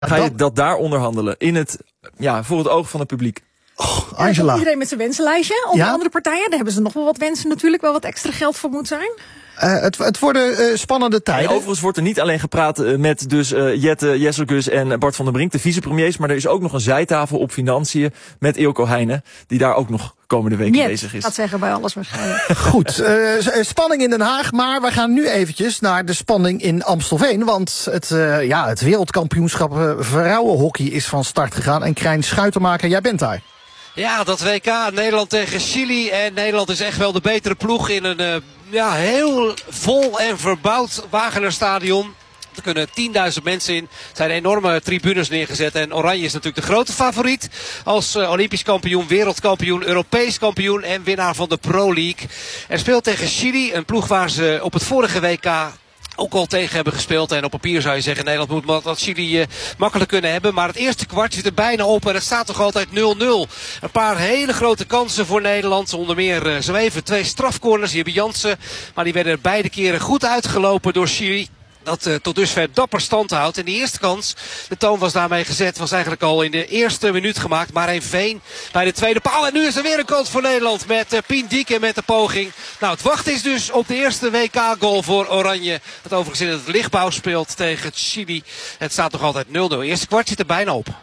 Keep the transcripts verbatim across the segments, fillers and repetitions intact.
Ga je dat daar onderhandelen? In het, ja, voor het oog van het publiek. Oh, Angela. Ja, iedereen met zijn wensenlijstje. Onder Ja? andere partijen, daar hebben ze nog wel wat wensen natuurlijk. Wel wat extra geld voor moet zijn. Uh, het, het worden uh, spannende tijden. En overigens wordt er niet alleen gepraat uh, met dus uh, Jette, Jesselgus en Bart van der Brink, de vicepremiers. Maar er is ook nog een zijtafel op financiën met Eelco Heijnen. Die daar ook nog komende weken Jet, bezig is. gaat zeggen bij alles waarschijnlijk. Goed, uh, spanning in Den Haag. Maar we gaan nu eventjes naar de spanning in Amstelveen. Want het, uh, ja, het wereldkampioenschap uh, vrouwenhockey is van start gegaan. En Krijn Schuitenmaker, jij bent daar. Ja, dat W K, Nederland tegen Chili. En Nederland is echt wel de betere ploeg in een uh, ja, heel vol en verbouwd Wagenerstadion. Er kunnen tienduizend mensen in. Er zijn enorme tribunes neergezet. En Oranje is natuurlijk de grote favoriet. Als uh, Olympisch kampioen, wereldkampioen, Europees kampioen en winnaar van de Pro League. Er speelt tegen Chili, een ploeg waar ze op het vorige W K ook al tegen hebben gespeeld. En op papier zou je zeggen, Nederland moet dat Chili uh, makkelijk kunnen hebben. Maar het eerste kwart zit er bijna op en het staat toch altijd nul nul. Een paar hele grote kansen voor Nederland. Onder meer uh, zo even twee strafcorners. Die hebben Jansen. Maar die werden beide keren goed uitgelopen door Chili. Dat uh, tot dusver dapper stand houdt. En die eerste kans, de toon was daarmee gezet, was eigenlijk al in de eerste minuut gemaakt. Maar een Veen bij de tweede paal. En nu is er weer een kans voor Nederland met uh, Pien Dieken met de poging. Nou, het wachten is dus op de eerste W K-goal voor Oranje. Dat overigens in het lichtbouw speelt tegen Chili. Het staat nog altijd nul nul. Eerste kwart zit er bijna op.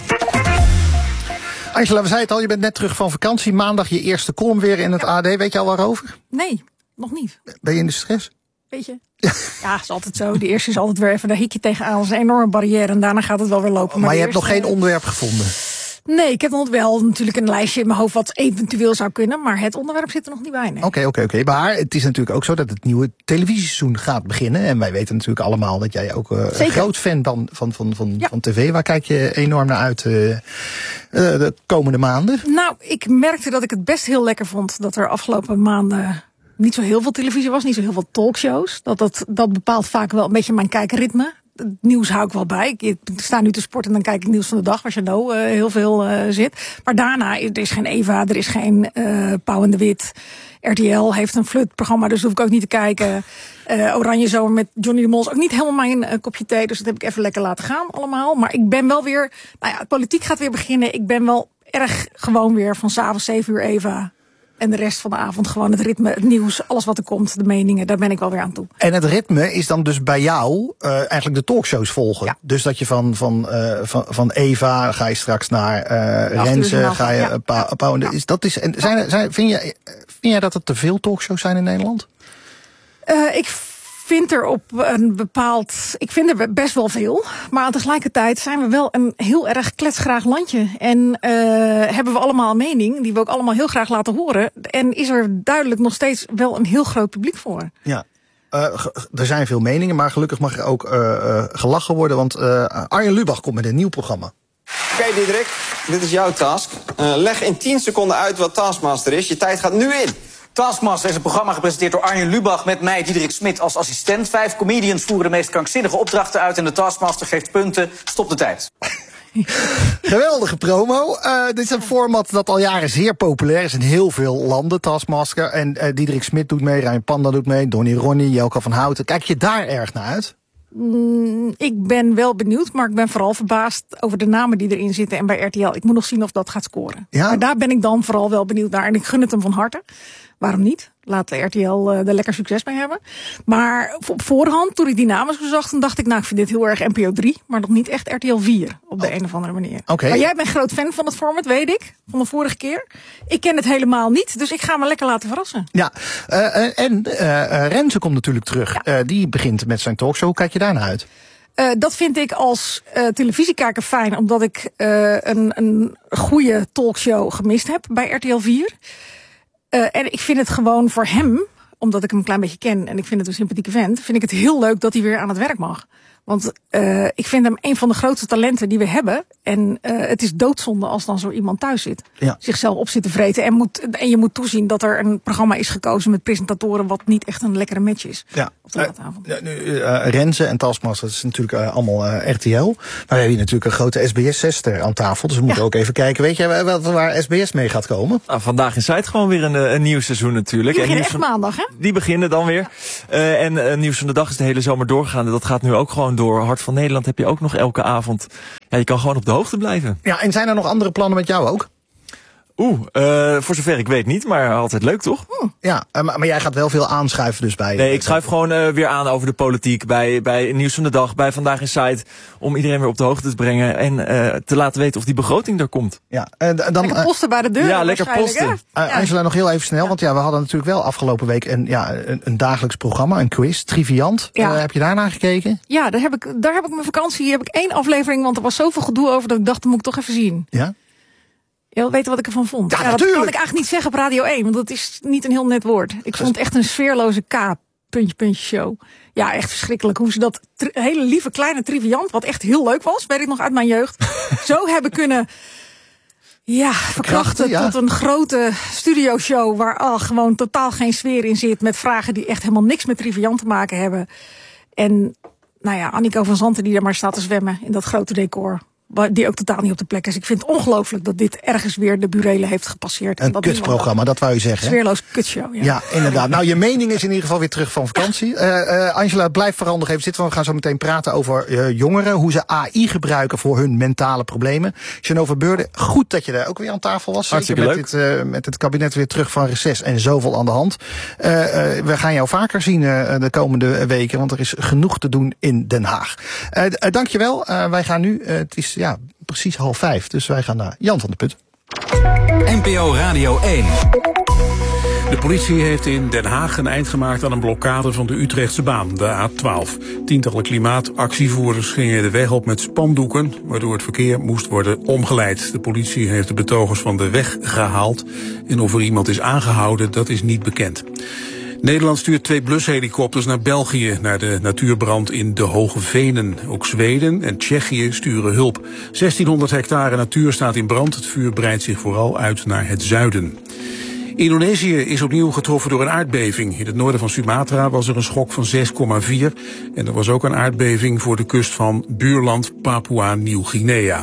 Angela, we zeiden het al, je bent net terug van vakantie. Maandag je eerste column weer in het A D. Weet je al waarover? Nee, nog niet. Ben je in de stress? Weet je? Ja, is altijd zo. De eerste is altijd weer even, daar hik je tegenaan. Dat is een enorme barrière en daarna gaat het wel weer lopen. Maar, maar je hebt eerste, nog geen onderwerp gevonden? Nee, ik heb nog wel natuurlijk een lijstje in mijn hoofd wat eventueel zou kunnen. Maar het onderwerp zit er nog niet bij. Nee. Oké, oké, oké. Maar het is natuurlijk ook zo dat het nieuwe televisieseizoen gaat beginnen. En wij weten natuurlijk allemaal dat jij ook uh, een groot fan van, van, van, van, ja. van tv. Waar kijk je enorm naar uit uh, uh, de komende maanden? Nou, ik merkte dat ik het best heel lekker vond dat er afgelopen maanden niet zo heel veel televisie was, niet zo heel veel talkshows. Dat, dat, dat bepaalt vaak wel een beetje mijn kijkritme. Het nieuws hou ik wel bij. Ik sta nu te sporten en dan kijk ik nieuws van de dag, waar Jeannot uh, heel veel uh, zit. Maar daarna, er is geen Eva, er is geen uh, Pauw en de Wit. R T L heeft een flutprogramma, dus dat hoef ik ook niet te kijken. Uh, Oranje Zomer met Johnny de Mol is ook niet helemaal mijn uh, kopje thee. Dus dat heb ik even lekker laten gaan allemaal. Maar ik ben wel weer, nou ja, politiek gaat weer beginnen. Ik ben wel erg gewoon weer van 's avonds zeven uur Eva. En de rest van de avond gewoon het ritme, het nieuws, alles wat er komt, de meningen, daar ben ik wel weer aan toe. En het ritme is dan dus bij jou uh, eigenlijk de talkshows volgen. Ja. Dus dat je van, van, uh, van, van Eva ga je straks naar uh, Renze, ga je ja. Pauw. Pa, ja. Is, dat is, en zijn, zijn, vind, je, vind jij dat er te veel talkshows zijn in Nederland? Uh, ik vind er op een bepaald, ik vind er best wel veel. Maar tegelijkertijd zijn we wel een heel erg kletsgraag landje. En uh, hebben we allemaal een mening die we ook allemaal heel graag laten horen. En is er duidelijk nog steeds wel een heel groot publiek voor. Ja. Uh, er zijn veel meningen, maar gelukkig mag er ook uh, uh, gelachen worden. Want uh, Arjen Lubach komt met een nieuw programma. Oké, okay, Diederik, dit is jouw task. Uh, leg in tien seconden uit wat Taskmaster is. Je tijd gaat nu in. Taskmaster is een programma gepresenteerd door Arjen Lubach met mij, Diederik Smit, als assistent. Vijf comedians voeren de meest krankzinnige opdrachten uit en de Taskmaster geeft punten. Stop de tijd. Geweldige promo. Uh, dit is een format dat al jaren zeer populair is in heel veel landen, Taskmaster. En uh, Diederik Smit doet mee, Rijn Panda doet mee, Donnie Ronnie, Jelka van Houten. Kijk je daar erg naar uit? Mm, ik ben wel benieuwd, maar ik ben vooral verbaasd over de namen die erin zitten. En bij R T L, ik moet nog zien of dat gaat scoren. Ja? Maar daar ben ik dan vooral wel benieuwd naar. En ik gun het hem van harte. Waarom niet? Laat de R T L uh, er lekker succes mee hebben. Maar op voorhand, toen ik die namen zo zag, dan dacht ik, nou, ik vind dit heel erg N P O drie. Maar nog niet echt R T L vier, op de oh. een of andere manier. Okay. Maar jij bent groot fan van het format, weet ik. Van de vorige keer. Ik ken het helemaal niet, dus ik ga me lekker laten verrassen. Ja, uh, en uh, Renze komt natuurlijk terug. Ja. Uh, die begint met zijn talkshow. Hoe kijk je daar naar uit? Uh, dat vind ik als uh, televisiekijker fijn, omdat ik uh, een, een goede talkshow gemist heb bij R T L vier. Uh, en ik vind het gewoon voor hem, omdat ik hem een klein beetje ken en ik vind het een sympathieke vent, vind ik het heel leuk dat hij weer aan het werk mag. Want uh, ik vind hem een van de grootste talenten die we hebben. En uh, het is doodzonde als dan zo iemand thuis zit. Ja. Zichzelf op zit te vreten. En, moet, en je moet toezien dat er een programma is gekozen met presentatoren wat niet echt een lekkere match is. Ja. Op de laatavond. Uh, uh, uh, Renze en Taskmaster, dat is natuurlijk uh, allemaal uh, R T L. Maar we hebben hier natuurlijk een grote S B S-zester aan tafel. Dus we moeten ja. ook even kijken. Weet je wat, waar S B S mee gaat komen? Nou, vandaag in Site gewoon weer een, een nieuw seizoen natuurlijk. Die beginnen en echt van, maandag, hè? Die beginnen dan weer. Ja. Uh, en uh, Nieuws van de Dag is de hele zomer doorgegaan. Dat gaat nu ook gewoon door. door. Hart van Nederland heb je ook nog elke avond. Ja, je kan gewoon op de hoogte blijven. Ja, en zijn er nog andere plannen met jou ook? Oeh, uh, voor zover ik weet niet, maar altijd leuk, toch? Oeh. Ja, maar, maar jij gaat wel veel aanschuiven dus bij... Nee, ik schuif gewoon uh, weer aan over de politiek, bij, bij Nieuws van de Dag, bij Vandaag Inside, om iedereen weer op de hoogte te brengen en uh, te laten weten of die begroting er komt. Ja, uh, dan, lekker posten bij de deur. Ja, lekker posten. Uh, ja. Angela, nog heel even snel, want ja, we hadden natuurlijk wel afgelopen week een, ja, een, een dagelijks programma, een quiz, Triviant. Ja. Uh, heb je daarnaar gekeken? Ja, daar heb ik, daar heb ik mijn vakantie, heb ik één aflevering, want er was zoveel gedoe over dat ik dacht, dat moet ik toch even zien. Ja? Je wil weten wat ik ervan vond? Ja, ja, dat natuurlijk. kan ik eigenlijk niet zeggen op Radio één, want dat is niet een heel net woord. Ik vond het echt een sfeerloze K, puntje, puntje show. Ja, echt verschrikkelijk. Hoe ze dat tri- hele lieve kleine Triviant, wat echt heel leuk was, weet ik nog uit mijn jeugd, zo hebben kunnen... Ja, verkrachten ja. tot een grote studioshow waar al gewoon totaal geen sfeer in zit, met vragen die echt helemaal niks met Triviant te maken hebben. En nou ja, Annico van Zanten die daar maar staat te zwemmen in dat grote decor, die ook totaal niet op de plek is. Ik vind het ongelooflijk dat dit ergens weer de burelen heeft gepasseerd. Een kutprogramma, dat wou je zeggen. Sfeerloos kutshow, ja. Ja, inderdaad. Nou, je mening is in ieder geval weer terug van vakantie. Uh, uh, Angela, blijf vooral nog even zitten, want we gaan zo meteen praten over uh, jongeren, hoe ze A I gebruiken voor hun mentale problemen. Genova Beurde, goed dat je daar ook weer aan tafel was. Hartstikke met leuk. Dit, uh, met het kabinet weer terug van reces en zoveel aan de hand. Uh, uh, we gaan jou vaker zien uh, de komende weken, want er is genoeg te doen in Den Haag. Uh, uh, dankjewel. Uh, wij gaan nu, uh, het is ja precies half vijf, dus wij gaan naar Jan van der Put. N P O Radio één. De politie heeft in Den Haag een eind gemaakt aan een blokkade van de Utrechtse baan, de A twaalf. Tientallen klimaatactievoerders gingen de weg op met spandoeken, waardoor het verkeer moest worden omgeleid. De politie heeft de betogers van de weg gehaald en of er iemand is aangehouden, dat is niet bekend. Nederland stuurt twee blushelikopters naar België, naar de natuurbrand in de Hoge Venen. Ook Zweden en Tsjechië sturen hulp. zestienhonderd hectare natuur staat in brand. Het vuur breidt zich vooral uit naar het zuiden. Indonesië is opnieuw getroffen door een aardbeving. In het noorden van Sumatra was er een schok van zes komma vier. En er was ook een aardbeving voor de kust van buurland Papua-Nieuw-Guinea.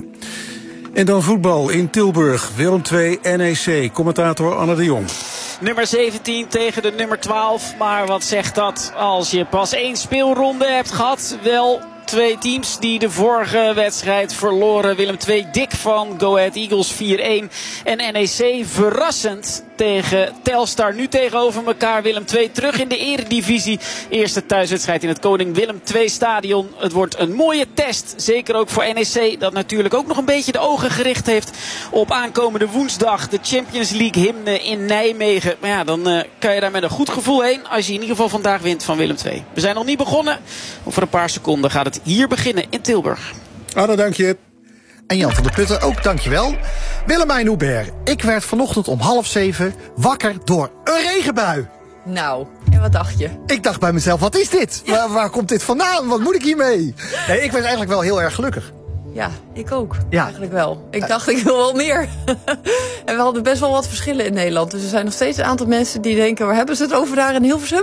En dan voetbal in Tilburg. Willem twee, N E C. Commentator Anne de Jong. Nummer zeventien tegen de nummer twaalf. Maar wat zegt dat als je pas één speelronde hebt gehad? Wel, twee teams die de vorige wedstrijd verloren. Willem twee dik van Go Ahead Eagles vier-een. En N E C verrassend tegen Telstar. Nu tegenover elkaar. Willem twee terug in de eredivisie. Eerste thuiswedstrijd in het Koning Willem twee stadion. Het wordt een mooie test. Zeker ook voor N E C. Dat natuurlijk ook nog een beetje de ogen gericht heeft op aankomende woensdag. De Champions League hymne in Nijmegen. Maar ja, dan uh, kan je daar met een goed gevoel heen. Als je in ieder geval vandaag wint van Willem twee. We zijn nog niet begonnen. Over een paar seconden gaat het hier beginnen in Tilburg. Anne, dank je. En Jan van der Putten, ook dankjewel. Willemijn Hubert, ik werd vanochtend om half zeven wakker door een regenbui. Nou, en wat dacht je? Ik dacht bij mezelf, wat is dit? Ja. Waar, waar komt dit vandaan? Wat moet ik hiermee? Nee, ik was eigenlijk wel heel erg gelukkig. Ja, ik ook. Ja. Eigenlijk wel. Ik dacht, ik wil wel meer. En we hadden best wel wat verschillen in Nederland. Dus er zijn nog steeds een aantal mensen die denken, waar hebben ze het over daar in Hilversum?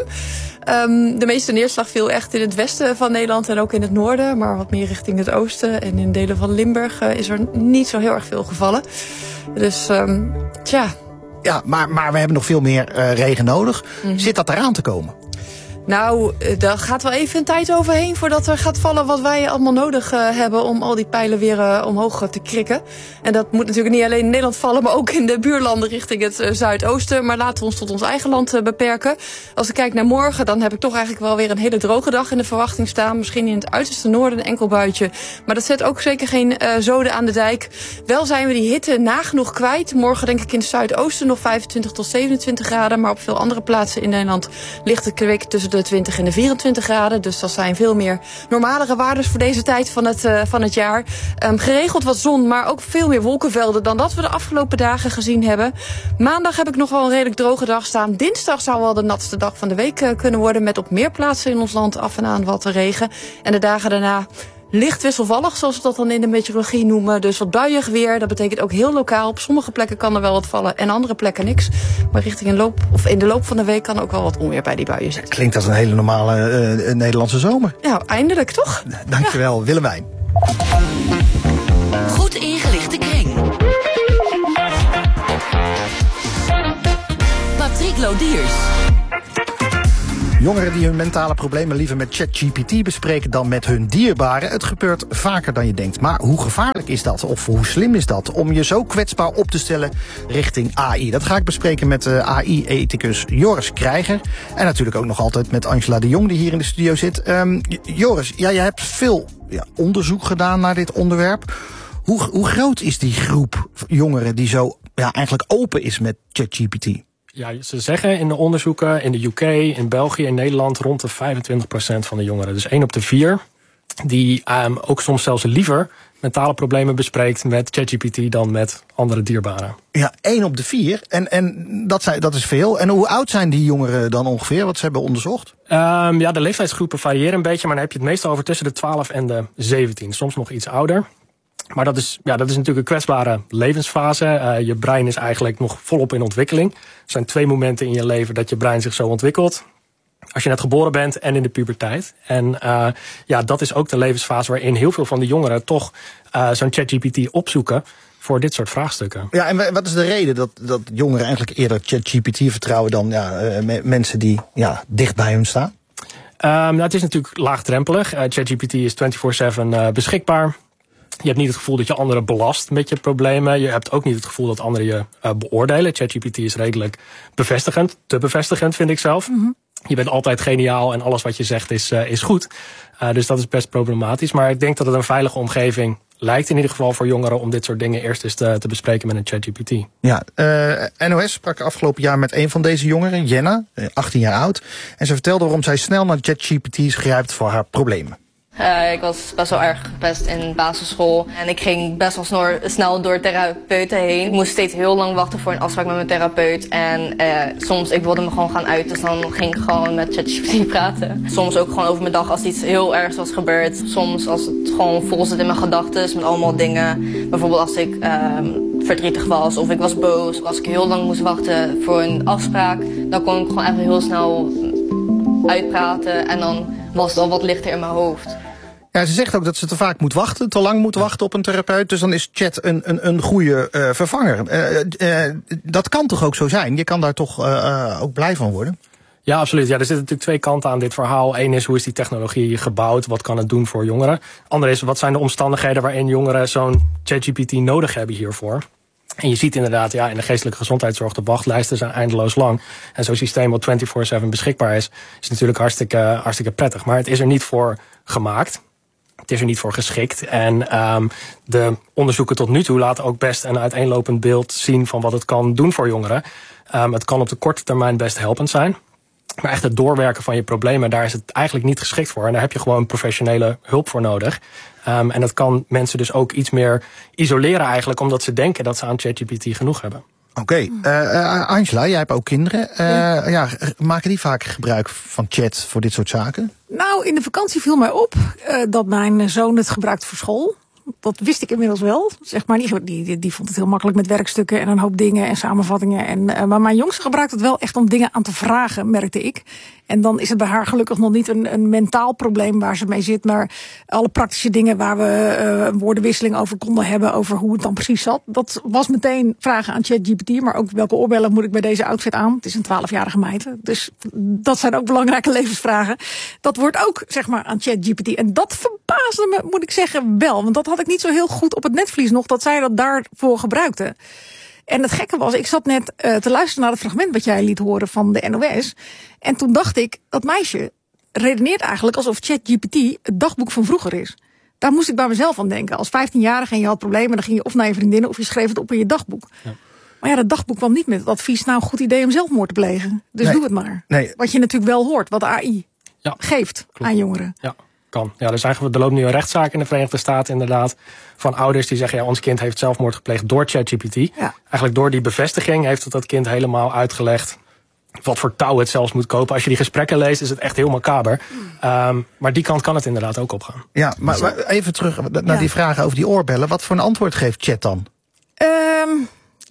Um, de meeste neerslag viel echt in het westen van Nederland en ook in het noorden. Maar wat meer richting het oosten. En in delen van Limburg uh, is er niet zo heel erg veel gevallen. Dus, um, tja. Ja, maar, maar we hebben nog veel meer uh, regen nodig. Mm-hmm. Zit dat eraan te komen? Nou, daar gaat wel even een tijd overheen voordat er gaat vallen wat wij allemaal nodig uh, hebben om al die pijlen weer uh, omhoog uh, te krikken. En dat moet natuurlijk niet alleen in Nederland vallen, maar ook in de buurlanden richting het uh, zuidoosten. Maar laten we ons tot ons eigen land uh, beperken. Als ik kijk naar morgen, dan heb ik toch eigenlijk wel weer een hele droge dag in de verwachting staan. Misschien in het uiterste noorden een enkel buitje. Maar dat zet ook zeker geen uh, zoden aan de dijk. Wel zijn we die hitte nagenoeg kwijt. Morgen denk ik in het zuidoosten nog vijfentwintig tot zevenentwintig graden. Maar op veel andere plaatsen in Nederland ligt het kwik tussen de twintig en de vierentwintig graden. Dus dat zijn veel meer normalere waarden voor deze tijd van het, uh, van het jaar. Um, geregeld wat zon, maar ook veel meer wolkenvelden dan dat we de afgelopen dagen gezien hebben. Maandag heb ik nog wel een redelijk droge dag staan. Dinsdag zou wel de natste dag van de week uh, kunnen worden, met op meer plaatsen in ons land af en aan wat regen. En de dagen daarna licht wisselvallig, zoals we dat dan in de meteorologie noemen. Dus wat buiig weer. Dat betekent ook heel lokaal. Op sommige plekken kan er wel wat vallen en andere plekken niks. Maar richting een loop, of in de loop van de week kan ook wel wat onweer bij die buien zitten. Klinkt als een hele normale uh, Nederlandse zomer. Ja, eindelijk toch? Dankjewel, ja. Willemijn. Goed ingelichte kring. Patrick Lodiers. Jongeren die hun mentale problemen liever met ChatGPT bespreken dan met hun dierbaren. Het gebeurt vaker dan je denkt. Maar hoe gevaarlijk is dat? Of hoe slim is dat om je zo kwetsbaar op te stellen richting A I? Dat ga ik bespreken met uh, A I-ethicus Joris Krijger. En natuurlijk ook nog altijd met Angela de Jong die hier in de studio zit. Um, Joris, ja, jij hebt veel ja, onderzoek gedaan naar dit onderwerp. Hoe, hoe groot is die groep jongeren die zo ja, eigenlijk open is met ChatGPT? Ja, ze zeggen in de onderzoeken in de U K, in België, in Nederland rond de vijfentwintig procent van de jongeren. Dus één op de vier die um, ook soms zelfs liever mentale problemen bespreekt met ChatGPT dan met andere dierbaren. Ja, één op de vier. En, en dat, zijn, dat is veel. En hoe oud zijn die jongeren dan ongeveer, wat ze hebben onderzocht? Um, ja, de leeftijdsgroepen variëren een beetje, maar dan heb je het meestal over tussen de twaalf en de zeventien. Soms nog iets ouder. Maar dat is, ja, dat is natuurlijk een kwetsbare levensfase. Uh, je brein is eigenlijk nog volop in ontwikkeling. Er zijn twee momenten in je leven dat je brein zich zo ontwikkelt. Als je net geboren bent en in de puberteit. En uh, ja, dat is ook de levensfase waarin heel veel van de jongeren toch uh, zo'n ChatGPT opzoeken voor dit soort vraagstukken. Ja, en wat is de reden dat, dat jongeren eigenlijk eerder ChatGPT vertrouwen dan ja, uh, me, mensen die ja, dicht bij hun staan? Um, nou, het is natuurlijk laagdrempelig. Uh, ChatGPT is vierentwintig zeven uh, beschikbaar. Je hebt niet het gevoel dat je anderen belast met je problemen. Je hebt ook niet het gevoel dat anderen je uh, beoordelen. ChatGPT is redelijk bevestigend. Te bevestigend, vind ik zelf. Mm-hmm. Je bent altijd geniaal en alles wat je zegt is, uh, is goed. Uh, dus dat is best problematisch. Maar ik denk dat het een veilige omgeving lijkt in ieder geval voor jongeren om dit soort dingen eerst eens te, te bespreken met een ChatGPT. Ja, uh, N O S sprak afgelopen jaar met een van deze jongeren, Jenna, achttien jaar oud. En ze vertelde waarom zij snel naar ChatGPT grijpt voor haar problemen. Uh, ik was best wel erg gepest in basisschool en ik ging best wel snor, snel door therapeuten heen. Ik moest steeds heel lang wachten voor een afspraak met mijn therapeut en uh, soms ik wilde me gewoon gaan uit, dus dan ging ik gewoon met ChatGPT praten. Soms ook gewoon over mijn dag als iets heel ergs was gebeurd. Soms als het gewoon vol zit in mijn gedachten met allemaal dingen. Bijvoorbeeld als ik uh, verdrietig was of ik was boos. Als ik heel lang moest wachten voor een afspraak, dan kon ik gewoon even heel snel uitpraten en dan was het al wat lichter in mijn hoofd. Ja, ze zegt ook dat ze te vaak moet wachten, te lang moet wachten op een therapeut. Dus dan is chat een, een, een goede uh, vervanger. Uh, uh, dat kan toch ook zo zijn? Je kan daar toch uh, uh, ook blij van worden? Ja, absoluut. Ja, er zitten natuurlijk twee kanten aan dit verhaal. Eén is, hoe is die technologie gebouwd? Wat kan het doen voor jongeren? Andere is, wat zijn de omstandigheden waarin jongeren zo'n ChatGPT nodig hebben hiervoor? En je ziet inderdaad, ja, in de geestelijke gezondheidszorg, de wachtlijsten zijn eindeloos lang. En zo'n systeem wat vierentwintig zeven beschikbaar is, is natuurlijk hartstikke, hartstikke prettig. Maar het is er niet voor gemaakt. Het is er niet voor geschikt. En um, de onderzoeken tot nu toe laten ook best een uiteenlopend beeld zien van wat het kan doen voor jongeren. Um, het kan op de korte termijn best helpend zijn. Maar echt het doorwerken van je problemen, daar is het eigenlijk niet geschikt voor. En daar heb je gewoon professionele hulp voor nodig. Um, en dat kan mensen dus ook iets meer isoleren eigenlijk, omdat ze denken dat ze aan ChatGPT genoeg hebben. Oké, okay. uh, uh, Angela, jij hebt ook kinderen. Uh, ja. ja, maken die vaak gebruik van chat voor dit soort zaken? Nou, in de vakantie viel mij op uh, dat mijn zoon het gebruikt voor school. Dat wist ik inmiddels wel. Zeg maar, die, die, die vond het heel makkelijk met werkstukken en een hoop dingen en samenvattingen. En, uh, maar mijn jongste gebruikt het wel echt om dingen aan te vragen, merkte ik. En dan is het bij haar gelukkig nog niet een, een mentaal probleem waar ze mee zit. Maar alle praktische dingen waar we uh, een woordenwisseling over konden hebben, over hoe het dan precies zat. Dat was meteen vragen aan ChatGPT. Maar ook welke oorbellen moet ik bij deze outfit aan? Het is een twaalfjarige meid. Dus dat zijn ook belangrijke levensvragen. Dat wordt ook, zeg maar, aan ChatGPT. En dat verbaasde me, moet ik zeggen, wel. Want dat had ik niet zo heel goed op het netvlies nog, dat zij dat daarvoor gebruikte. En het gekke was, ik zat net uh, te luisteren naar het fragment wat jij liet horen van de N O S. En toen dacht ik, dat meisje redeneert eigenlijk alsof ChatGPT het dagboek van vroeger is. Daar moest ik bij mezelf aan denken. Als vijftienjarige en je had problemen, dan ging je of naar je vriendinnen of je schreef het op in je dagboek. Ja. Maar ja, dat dagboek kwam niet met het advies, nou, een goed idee om zelfmoord te plegen. Dus nee, doe het maar. Nee. Wat je natuurlijk wel hoort, wat de A I ja, geeft klopt. Aan jongeren. Ja. Kan. Ja, dus eigenlijk, er loopt nu een rechtszaak in de Verenigde Staten inderdaad van ouders die zeggen, ja, ons kind heeft zelfmoord gepleegd door ChatGPT. Ja. Eigenlijk door die bevestiging heeft het dat kind helemaal uitgelegd wat voor touw het zelfs moet kopen. Als je die gesprekken leest, is het echt heel macaber. Mm. Um, maar die kant kan het inderdaad ook opgaan. Ja, maar, maar even terug naar ja. die vragen over die oorbellen. Wat voor een antwoord geeft Chat dan? Um,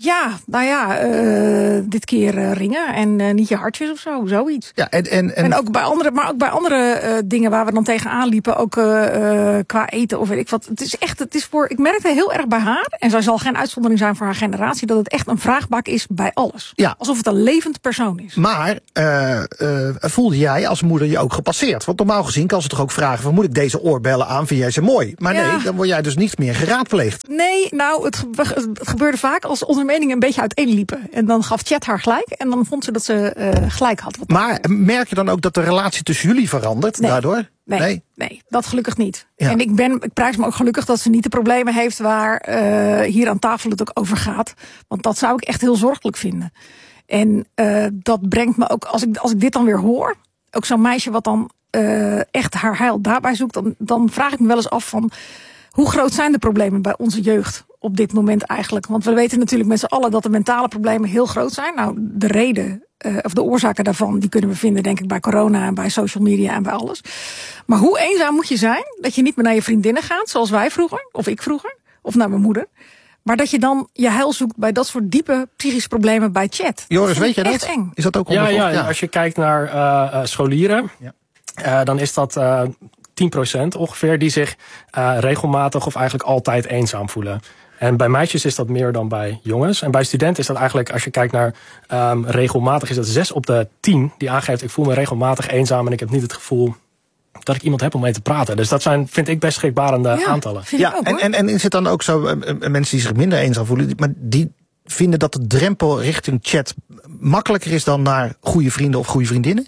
Ja, nou ja, uh, dit keer uh, ringen en uh, niet je hartjes of zo, zoiets. Ja, en, en, en... en ook bij andere, maar ook bij andere uh, dingen waar we dan tegenaan liepen, ook uh, uh, qua eten of weet ik wat. Het is echt, het is voor, ik merkte heel erg bij haar, en zij zal geen uitzondering zijn voor haar generatie, dat het echt een vraagbak is bij alles. Ja. Alsof het een levend persoon is. Maar uh, uh, voelde jij als moeder je ook gepasseerd? Want normaal gezien kan ze toch ook vragen van, moet ik deze oorbellen aan, vind jij ze mooi? Maar ja. nee, dan word jij dus niet meer geraadpleegd. Nee, nou, het, het gebeurde vaak als onze meningen een beetje uiteenliepen. En dan gaf Chat haar gelijk en dan vond ze dat ze uh, gelijk had. Wat maar merk je dan ook dat de relatie tussen jullie verandert nee. daardoor? Nee, nee, nee, dat gelukkig niet. Ja. En ik, ben, ik prijs me ook gelukkig dat ze niet de problemen heeft waar uh, hier aan tafel het ook over gaat. Want dat zou ik echt heel zorgelijk vinden. En uh, dat brengt me ook, als ik, als ik dit dan weer hoor, ook zo'n meisje wat dan uh, echt haar heil daarbij zoekt, dan, dan vraag ik me wel eens af van, hoe groot zijn de problemen bij onze jeugd op dit moment eigenlijk? Want we weten natuurlijk met z'n allen dat de mentale problemen heel groot zijn. Nou, de reden, uh, of de oorzaken daarvan, die kunnen we vinden denk ik bij corona en bij social media en bij alles. Maar hoe eenzaam moet je zijn dat je niet meer naar je vriendinnen gaat, zoals wij vroeger, of ik vroeger, of naar mijn moeder. Maar dat je dan je heil zoekt bij dat soort diepe psychische problemen bij Chat. Joris, weet jij dat? Eng. Is dat ook onderzocht? Ja, ja, ja, als je kijkt naar uh, scholieren, ja. uh, dan is dat uh, tien procent ongeveer die zich uh, regelmatig of eigenlijk altijd eenzaam voelen. En bij meisjes is dat meer dan bij jongens. En bij studenten is dat eigenlijk, als je kijkt naar um, regelmatig, is dat zes op de tien die aangeeft, ik voel me regelmatig eenzaam en ik heb niet het gevoel dat ik iemand heb om mee te praten. Dus dat zijn, vind ik, best schrikbarende ja, aantallen. Ja, ook, en, en, en is het dan ook zo, uh, mensen die zich minder eenzaam voelen, maar die vinden dat de drempel richting Chat makkelijker is dan naar goede vrienden of goede vriendinnen?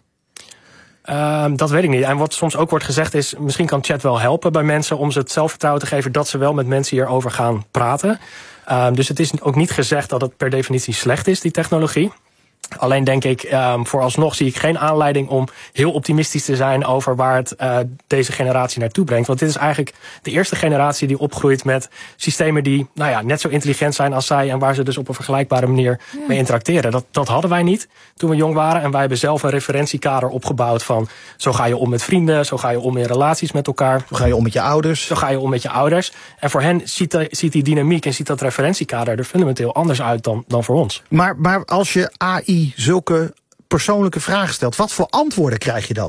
Uh, dat weet ik niet. En wat soms ook wordt gezegd is, misschien kan Chat wel helpen bij mensen om ze het zelfvertrouwen te geven dat ze wel met mensen hierover gaan praten. Uh, dus het is ook niet gezegd dat het per definitie slecht is, die technologie. Alleen denk ik, um, vooralsnog zie ik geen aanleiding om heel optimistisch te zijn over waar het uh, deze generatie naartoe brengt. Want dit is eigenlijk de eerste generatie die opgroeit met systemen die nou ja, net zo intelligent zijn als zij en waar ze dus op een vergelijkbare manier ja. mee interacteren. Dat, dat hadden wij niet toen we jong waren. En wij hebben zelf een referentiekader opgebouwd van zo ga je om met vrienden, zo ga je om in relaties met elkaar. Zo ga je om met je ouders. Zo ga je om met je ouders. En voor hen ziet, de, ziet die dynamiek en ziet dat referentiekader er fundamenteel anders uit dan, dan voor ons. Maar, maar als je A I zulke persoonlijke vragen stelt, wat voor antwoorden krijg je dan?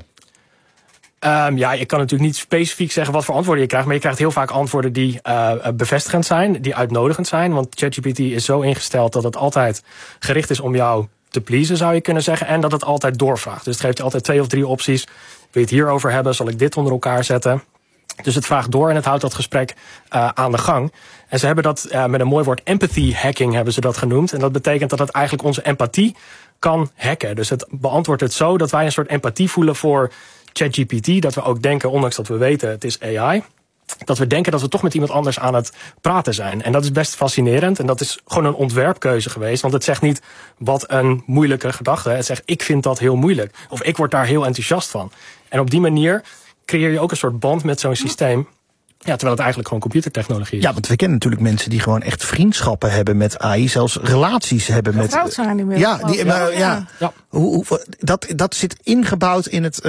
Um, ja, ik kan natuurlijk niet specifiek zeggen wat voor antwoorden je krijgt, maar je krijgt heel vaak antwoorden die uh, bevestigend zijn, die uitnodigend zijn. Want ChatGPT is zo ingesteld dat het altijd gericht is om jou te pleasen, zou je kunnen zeggen. En dat het altijd doorvraagt. Dus het geeft je altijd twee of drie opties. Wil je het hierover hebben? Zal ik dit onder elkaar zetten? Dus het vraagt door en het houdt dat gesprek uh, aan de gang. En ze hebben dat uh, met een mooi woord empathy hacking hebben ze dat genoemd. En dat betekent dat het eigenlijk onze empathie kan hacken. Dus het beantwoordt het zo dat wij een soort empathie voelen voor ChatGPT. Dat we ook denken, ondanks dat we weten het is A I, dat we denken dat we toch met iemand anders aan het praten zijn. En dat is best fascinerend. En dat is gewoon een ontwerpkeuze geweest. Want het zegt niet wat een moeilijke gedachte. Het zegt ik vind dat heel moeilijk. Of ik word daar heel enthousiast van. En op die manier creëer je ook een soort band met zo'n systeem. Ja, terwijl het eigenlijk gewoon computertechnologie is. Ja, want we kennen natuurlijk mensen die gewoon echt vriendschappen hebben met A I. Zelfs relaties hebben met... Getrouwd zijn inmiddels. Ja, die, maar, ja. ja. ja. Hoe, hoe, dat, dat zit ingebouwd in het uh,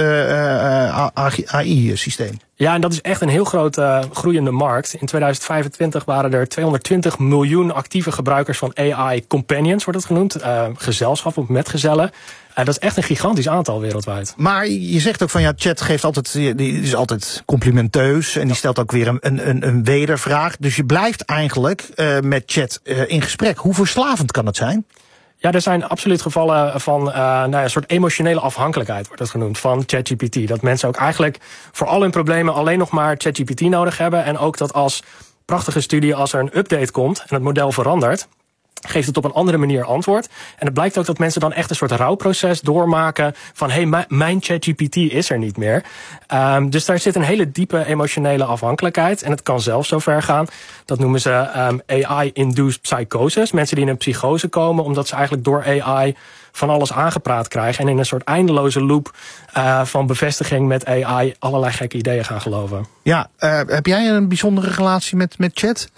uh, A I-systeem. Ja, en dat is echt een heel grote uh, groeiende markt. In tweeduizend vijfentwintig waren er tweehonderdtwintig miljoen actieve gebruikers van A I companions, wordt het genoemd. Uh, gezelschap of metgezellen. Uh, dat is echt een gigantisch aantal wereldwijd. Maar je zegt ook van ja, Chat geeft altijd, die is altijd complimenteus en die stelt ook weer een, een, een wedervraag. Dus je blijft eigenlijk uh, met Chat uh, in gesprek. Hoe verslavend kan het zijn? Ja, er zijn absoluut gevallen van uh, nou ja, een soort emotionele afhankelijkheid, wordt dat genoemd, van ChatGPT. Dat mensen ook eigenlijk voor al hun problemen alleen nog maar ChatGPT nodig hebben. En ook dat als prachtige studie, als er een update komt en het model verandert, geeft het op een andere manier antwoord. En het blijkt ook dat mensen dan echt een soort rouwproces doormaken van hé, hey, mijn ChatGPT is er niet meer. Um, dus daar zit een hele diepe emotionele afhankelijkheid. En het kan zelfs zo ver gaan. Dat noemen ze um, A I-induced psychosis. Mensen die in een psychose komen omdat ze eigenlijk door A I van alles aangepraat krijgen. En in een soort eindeloze loop uh, van bevestiging met A I allerlei gekke ideeën gaan geloven. Ja, uh, heb jij een bijzondere relatie met, met Chat?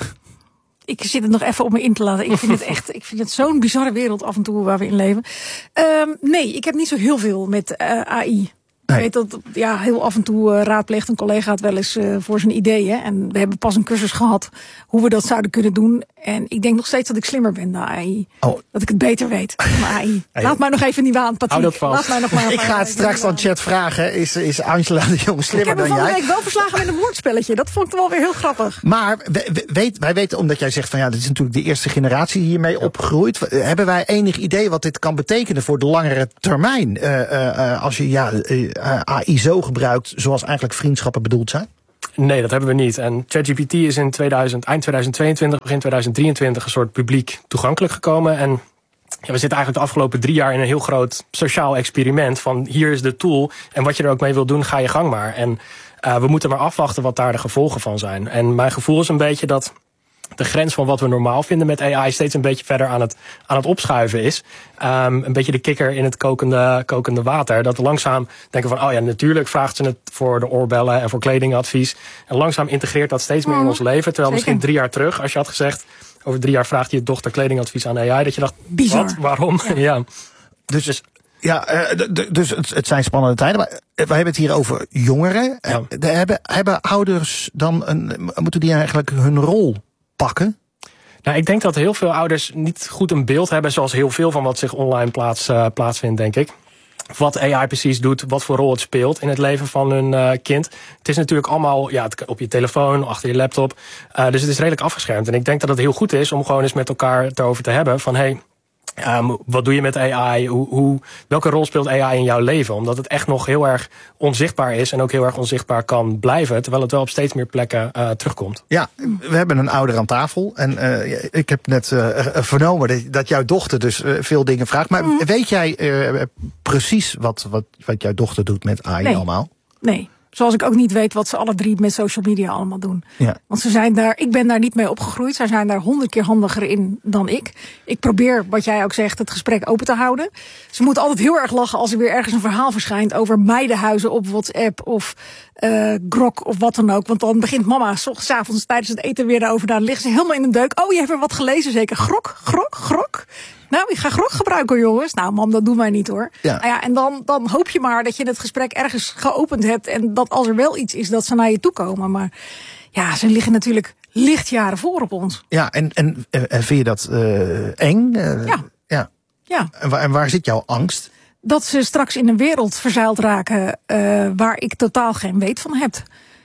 Ik zit het nog even op me in te laten. Ik vind het echt, ik vind het zo'n bizarre wereld af en toe waar we in leven. Um, nee, ik heb niet zo heel veel met uh, A I. Nee. Ik weet dat ja, heel af en toe uh, raadpleegt een collega het wel eens uh, voor zijn ideeën. En we hebben pas een cursus gehad hoe we dat zouden kunnen doen. En ik denk nog steeds dat ik slimmer ben dan A I. Oh. Dat ik het beter weet dan A I. Hey. Laat mij nog even die waanpatriek. Laat mij nog maar ik ga het straks aan chat vragen. Is, is Angela de Jong slimmer dan jij? Ik heb me van de week wel verslagen met een woordspelletje. Dat vond ik wel weer heel grappig. Maar we, weet, wij weten, omdat jij zegt van ja, dit is natuurlijk de eerste generatie hiermee ja. opgegroeid. Hebben wij enig idee wat dit kan betekenen voor de langere termijn? Uh, uh, als je ja, uh, A I zo gebruikt zoals eigenlijk vriendschappen bedoeld zijn? Nee, dat hebben we niet. En ChatGPT is in tweeduizend, eind tweeduizend tweeëntwintig, begin tweeduizend drieëntwintig een soort publiek toegankelijk gekomen. En ja, we zitten eigenlijk de afgelopen drie jaar in een heel groot sociaal experiment van hier is de tool en wat je er ook mee wil doen, ga je gang maar. En uh, we moeten maar afwachten wat daar de gevolgen van zijn. En mijn gevoel is een beetje dat de grens van wat we normaal vinden met A I steeds een beetje verder aan het, aan het opschuiven is. Um, een beetje de kikker in het kokende, kokende water. Dat we langzaam denken van, oh ja, natuurlijk vraagt ze het voor de oorbellen en voor kledingadvies. En langzaam integreert dat steeds meer in ons leven. Terwijl misschien drie jaar terug, als je had gezegd, over drie jaar vraagt je dochter kledingadvies aan A I. Dat je dacht, bizar. Wat? Waarom? Ja. ja. Dus, dus Ja, uh, dus het, het zijn spannende tijden. Maar we hebben het hier over jongeren. Ja. Uh, hebben, hebben ouders dan een, moeten die eigenlijk hun rol pakken? Nou, ik denk dat heel veel ouders niet goed een beeld hebben, zoals heel veel van wat zich online plaats, uh, plaatsvindt, denk ik. Wat A I precies doet, wat voor rol het speelt in het leven van hun uh, kind. Het is natuurlijk allemaal ja, op je telefoon, achter je laptop. Uh, dus het is redelijk afgeschermd. En ik denk dat het heel goed is om gewoon eens met elkaar het erover te hebben van hey, Um, wat doe je met A I? Hoe, hoe, welke rol speelt A I in jouw leven? Omdat het echt nog heel erg onzichtbaar is en ook heel erg onzichtbaar kan blijven, terwijl het wel op steeds meer plekken uh, terugkomt. Ja, we hebben een ouder aan tafel en uh, ik heb net uh, vernomen dat, dat jouw dochter dus uh, veel dingen vraagt. Maar mm. weet jij uh, precies wat, wat, wat jouw dochter doet met A I nee. allemaal? Nee. Zoals ik ook niet weet wat ze alle drie met social media allemaal doen. Ja. Want ze zijn daar, ik ben daar niet mee opgegroeid. Zij zijn daar honderd keer handiger in dan ik. Ik probeer, wat jij ook zegt, het gesprek open te houden. Ze moeten altijd heel erg lachen als er weer ergens een verhaal verschijnt over meidenhuizen op WhatsApp of uh, Grok of wat dan ook. Want dan begint mama 's ochtends 's avonds tijdens het eten weer daarover. Dan liggen ze helemaal in een deuk. Oh, je hebt er wat gelezen zeker. Grok, grok, grok. Nou, ik ga grog gebruiken, jongens. Nou, mam, dat doen wij niet, hoor. Ja. Nou ja, en dan, dan hoop je maar dat je het gesprek ergens geopend hebt en dat als er wel iets is, dat ze naar je toe komen. Maar ja, ze liggen natuurlijk lichtjaren voor op ons. Ja, en, en, en vind je dat uh, eng? Uh, ja. ja. ja. En, waar, en waar zit jouw angst? Dat ze straks in een wereld verzeild raken uh, waar ik totaal geen weet van heb.